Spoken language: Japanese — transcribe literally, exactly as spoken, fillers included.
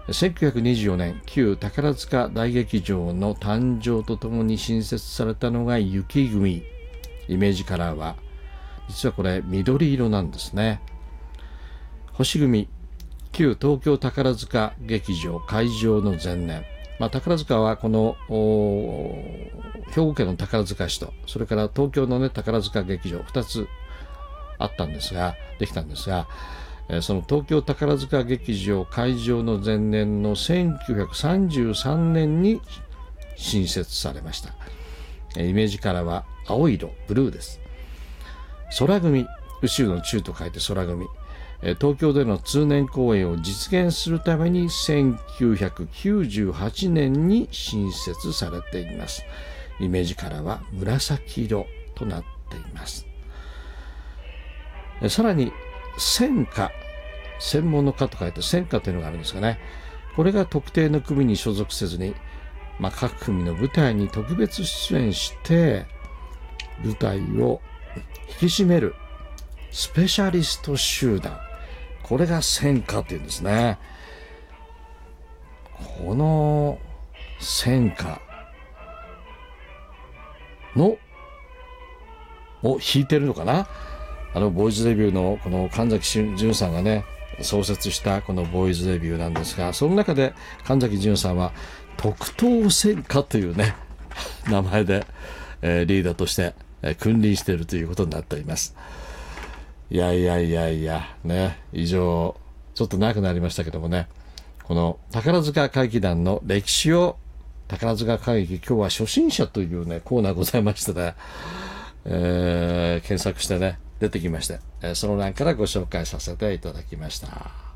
せんきゅうひゃくにじゅうよねん、旧宝塚大劇場の誕生とともに新設されたのが雪組。イメージカラーは実はこれ緑色なんですね。星組、旧東京宝塚劇場開場の前年、まあ、宝塚はこの兵庫県の宝塚市と、それから東京の、ね、宝塚劇場ふたつあったんですが、できたんですが、その東京宝塚劇場開場の前年のせんきゅうひゃくさんじゅうさんねんに新設されました。イメージカラーは青色、ブルーです。空組、宇宙の宙と書いて空組。東京での通年公演を実現するためにせんきゅうひゃくきゅうじゅうはちねんに新設されています。イメージカラーは紫色となっています。さらに専科、専門の科と書いて専科というのがあるんですがね、これが特定の組に所属せずに、まあ、各組の舞台に特別出演して舞台を引き締めるスペシャリスト集団、これが専科というんですね。この専科のを弾いてるのかな、あのボーイズデビューのこの神崎淳さんがね創設したこのボーイズデビューなんですが、その中で神崎淳さんは特等専科というね名前で、えー、リーダーとして、えー、君臨しているということになっています。いやいやいやいやね、以上ちょっと長くなりましたけどもね、この宝塚歌劇団の歴史を、宝塚歌劇今日は初心者というねコーナーございましてね、えー、検索してね出てきまして、その欄からご紹介させていただきました。